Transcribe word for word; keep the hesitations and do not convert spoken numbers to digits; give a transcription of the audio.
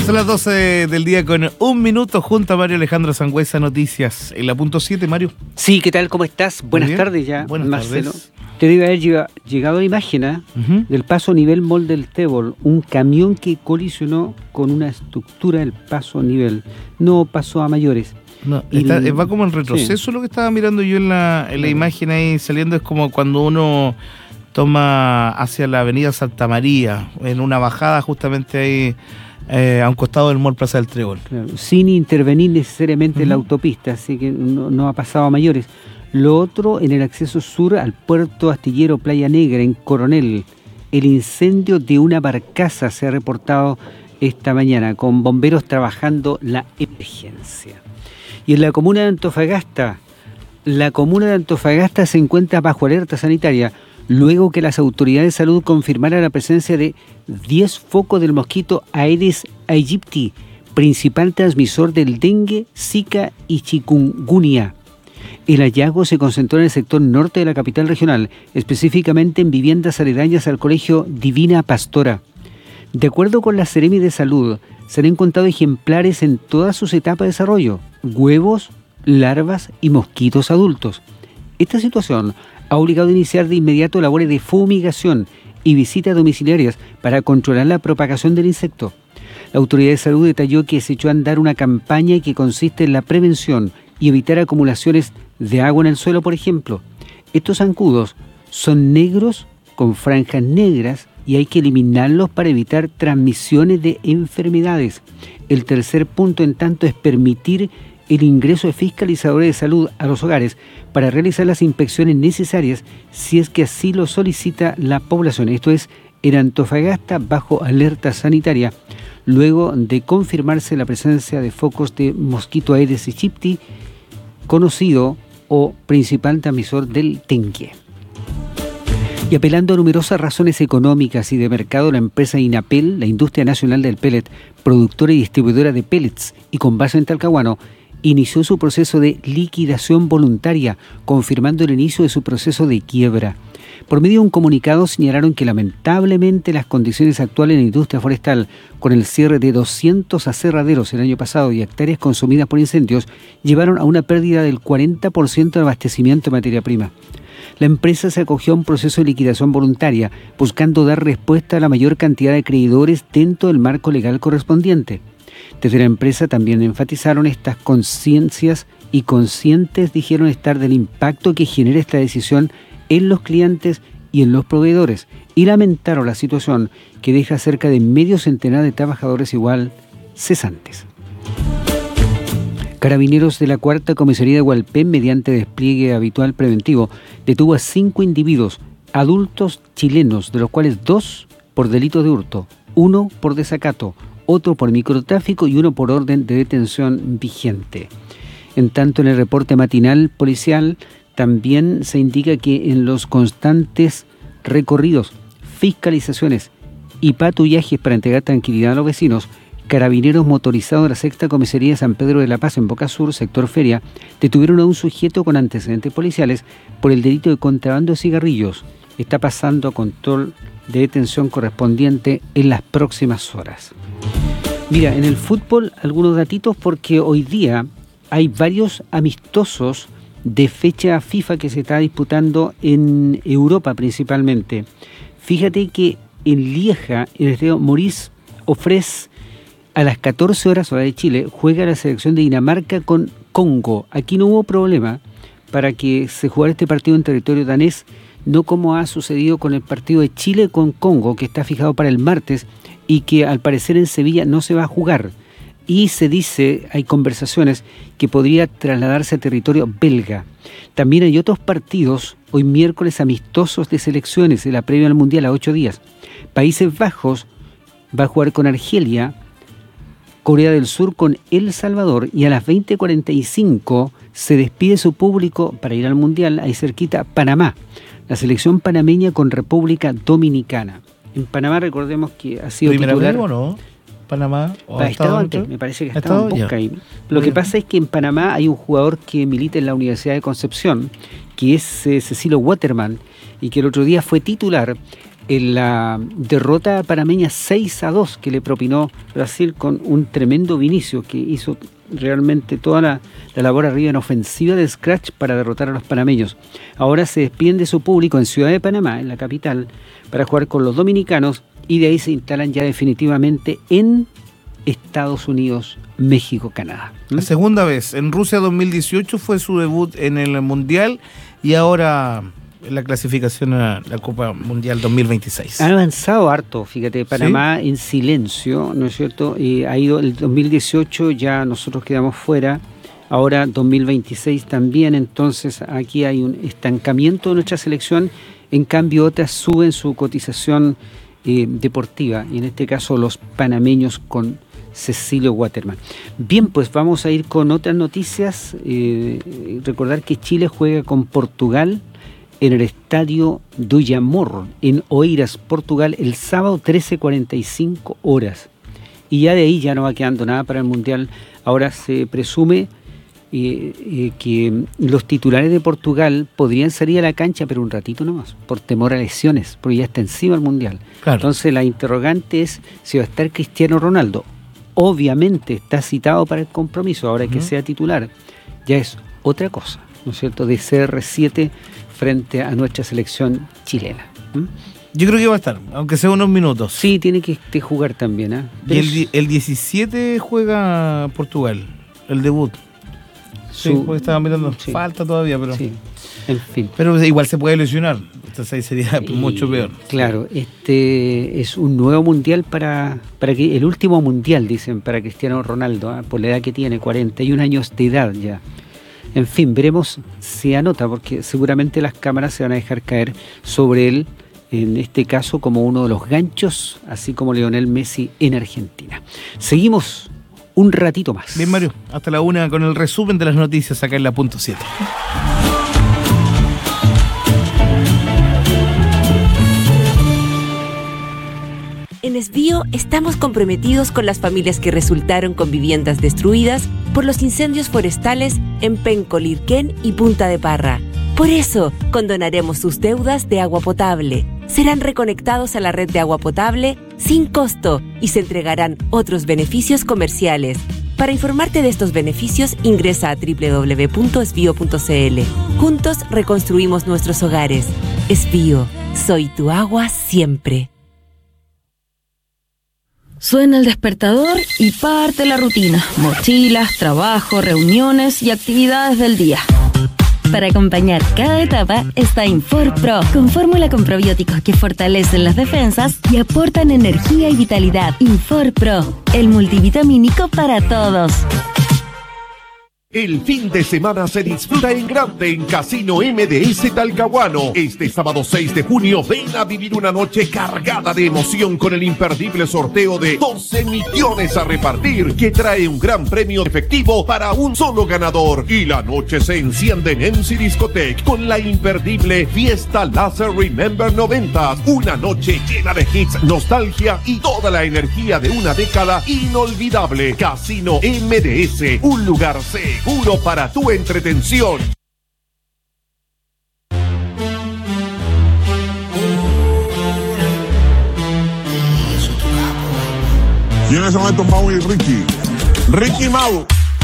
Son las doce del día con un minuto junto a Mario Alejandro Sangüesa, Noticias en la punto siete, Mario. Sí, ¿qué tal? ¿Cómo estás? Buenas tardes ya, Buenas Marcelo. tardes. Te debe haber llega, llegado la imagen ¿eh? uh-huh. del paso a nivel Mall del Tébol, un camión que colisionó con una estructura del paso a nivel. No pasó a mayores. No, está, y, va como en retroceso, sí. Lo que estaba mirando yo en la, en la imagen ahí saliendo es como cuando uno toma hacia la avenida Santa María, en una bajada justamente ahí eh, a un costado del Mall Plaza del Trébol. Claro, sin intervenir necesariamente uh-huh. en la autopista, así que no, no ha pasado a mayores. Lo otro, en el acceso sur al puerto astillero Playa Negra, en Coronel, el incendio de una barcaza se ha reportado esta mañana, con bomberos trabajando la emergencia. Y en la comuna de Antofagasta, la comuna de Antofagasta se encuentra bajo alerta sanitaria, luego que las autoridades de salud confirmaran la presencia de diez focos del mosquito Aedes aegypti, principal transmisor del dengue, zika y chikungunya. El hallazgo se concentró en el sector norte de la capital regional, específicamente en viviendas aledañas al colegio Divina Pastora. De acuerdo con la Seremi de Salud, se han encontrado ejemplares en todas sus etapas de desarrollo, huevos, larvas y mosquitos adultos. Esta situación ha obligado a iniciar de inmediato labores de fumigación y visitas domiciliarias para controlar la propagación del insecto. La Autoridad de Salud detalló que se echó a andar una campaña que consiste en la prevención y evitar acumulaciones de agua en el suelo, por ejemplo. Estos zancudos son negros con franjas negras y hay que eliminarlos para evitar transmisiones de enfermedades. El tercer punto, en tanto, es permitir el ingreso de fiscalizadores de salud a los hogares para realizar las inspecciones necesarias si es que así lo solicita la población. Esto es en Antofagasta bajo alerta sanitaria, luego de confirmarse la presencia de focos de mosquito Aedes aegypti, conocido o principal transmisor del dengue. Y apelando a numerosas razones económicas y de mercado, la empresa INAPEL, la Industria Nacional del Pellet, productora y distribuidora de pellets y con base en Talcahuano, inició su proceso de liquidación voluntaria, confirmando el inicio de su proceso de quiebra. Por medio de un comunicado señalaron que lamentablemente las condiciones actuales en la industria forestal, con el cierre de doscientos aserraderos el año pasado y hectáreas consumidas por incendios, llevaron a una pérdida del cuarenta por ciento de abastecimiento de materia prima. La empresa se acogió a un proceso de liquidación voluntaria, buscando dar respuesta a la mayor cantidad de acreedores dentro del marco legal correspondiente. Desde la empresa también enfatizaron estas conciencias y conscientes dijeron estar del impacto que genera esta decisión en los clientes y en los proveedores, y lamentaron la situación que deja cerca de medio centenar de trabajadores igual cesantes. Carabineros de la Cuarta Comisaría de Hualpén, mediante despliegue habitual preventivo, detuvo a cinco individuos, adultos chilenos, de los cuales dos por delito de hurto, uno por desacato, otro por microtráfico y uno por orden de detención vigente. En tanto, en el reporte matinal policial también se indica que en los constantes recorridos, fiscalizaciones y patrullajes para entregar tranquilidad a los vecinos, Carabineros motorizados de la Sexta Comisaría de San Pedro de la Paz en Boca Sur, sector Feria, detuvieron a un sujeto con antecedentes policiales por el delito de contrabando de cigarrillos. Está pasando a control de detención correspondiente en las próximas horas. Mira, en el fútbol algunos datitos porque hoy día hay varios amistosos de fecha FIFA que se está disputando en Europa principalmente. Fíjate que en Lieja, en el estadio Maurice Ofres, a las catorce horas hora de Chile, juega la selección de Dinamarca con Congo. Aquí no hubo problema para que se jugara este partido en territorio danés, no como ha sucedido con el partido de Chile con Congo, que está fijado para el martes y que al parecer en Sevilla no se va a jugar. Y se dice, hay conversaciones, que podría trasladarse a territorio belga. También hay otros partidos, hoy miércoles amistosos de selecciones, en la previa al Mundial a ocho días. Países Bajos va a jugar con Argelia, Corea del Sur con El Salvador, y a las veinte cuarenta y cinco se despide su público para ir al Mundial, ahí cerquita, Panamá. La selección panameña con República Dominicana. En Panamá recordemos que ha sido ¿Primera titular... vez o no? ¿Panamá? ¿O ha estado antes? Me parece que ha estado en Boca. Lo Muy que bien. Pasa es que en Panamá hay un jugador que milita en la Universidad de Concepción, que es eh, Cecilio Waterman, y que el otro día fue titular en la derrota panameña seis a dos que le propinó Brasil con un tremendo Vinicius que hizo realmente toda la, la labor arriba en ofensiva de scratch para derrotar a los panameños. Ahora se despiden de su público en Ciudad de Panamá, en la capital, para jugar con los dominicanos y de ahí se instalan ya definitivamente en Estados Unidos, México, Canadá. ¿Mm? La segunda vez, en Rusia dos mil dieciocho fue su debut en el Mundial y ahora en la clasificación a la Copa Mundial dos mil veintiséis. Ha avanzado harto, fíjate, Panamá ¿sí? en silencio, ¿no es cierto? Y ha ido el dos mil dieciocho, ya nosotros quedamos fuera, ahora dos mil veintiséis también, entonces aquí hay un estancamiento de nuestra selección, en cambio otras suben su cotización eh, deportiva, y en este caso los panameños con Cecilio Waterman. Bien, pues vamos a ir con otras noticias, eh, recordar que Chile juega con Portugal en el estadio do Jamor, en Oeiras, Portugal, el sábado trece cuarenta y cinco horas. Y ya de ahí ya no va quedando nada para el Mundial. Ahora se presume eh, eh, que los titulares de Portugal podrían salir a la cancha, pero un ratito nomás, por temor a lesiones, porque ya está encima el Mundial. Claro. Entonces la interrogante es si va a estar Cristiano Ronaldo. Obviamente está citado para el compromiso, ahora uh-huh. que sea titular. Ya es otra cosa, ¿no es cierto?, de C R siete frente a nuestra selección chilena. ¿Mm? Yo creo que va a estar, aunque sea unos minutos. Sí, tiene que este, jugar también. ¿eh? Y el, el diecisiete juega Portugal, el debut. Su, sí, porque estaba mirando, sí. falta todavía, pero... Sí. En fin. Pero igual se puede lesionar, entonces ahí sería y, mucho peor. Claro, este es un nuevo mundial para, para que el último mundial, dicen, para Cristiano Ronaldo, ¿eh? Por la edad que tiene, cuarenta y un años de edad ya. En fin, veremos si anota, porque seguramente las cámaras se van a dejar caer sobre él, en este caso como uno de los ganchos, así como Lionel Messi en Argentina. Seguimos un ratito más. Bien, Mario, hasta la una con el resumen de las noticias acá en la punto siete. En Esbío estamos comprometidos con las familias que resultaron con viviendas destruidas por los incendios forestales en Penco, Lirquén y Punta de Parra. Por eso, condonaremos sus deudas de agua potable. Serán reconectados a la red de agua potable sin costo y se entregarán otros beneficios comerciales. Para informarte de estos beneficios, ingresa a doble u doble u doble u punto esbío punto ce ele. Juntos reconstruimos nuestros hogares. Esbío, soy tu agua siempre. Suena el despertador y parte la rutina. Mochilas, trabajo, reuniones y actividades del día. Para acompañar cada etapa está InforPro, con fórmula con probióticos que fortalecen las defensas y aportan energía y vitalidad. InforPro, el multivitamínico para todos. El fin de semana se disfruta en grande en Casino M D S Talcahuano. Este sábado seis de junio ven a vivir una noche cargada de emoción con el imperdible sorteo de doce millones a repartir, que trae un gran premio efectivo para un solo ganador. Y la noche se enciende en M C Discotech con la imperdible Fiesta Láser Remember noventas. Una noche llena de hits, nostalgia y toda la energía de una década inolvidable. Casino M D S, un lugar seguro Seguro para tu entretención. Y en ese momento Mau y Ricky. Ricky Mau.